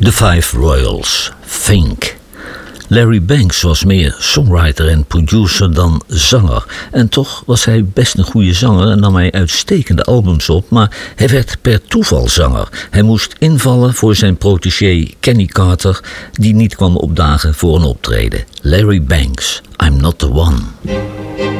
The Five Royals, Think. Larry Banks was meer songwriter en producer dan zanger. En toch was hij best een goede zanger en nam hij uitstekende albums op. Maar hij werd per toeval zanger. Hij moest invallen voor zijn protégé Kenny Carter, die niet kwam opdagen voor een optreden. Larry Banks, I'm Not The One.